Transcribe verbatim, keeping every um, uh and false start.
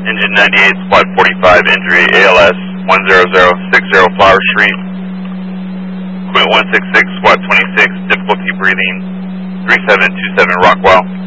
Engine ninety-eight, squad forty-five, injury A L S one zero zero six zero Flower Street. Quint one six six, squad twenty-six, difficulty breathing three seven two seven Rockwell.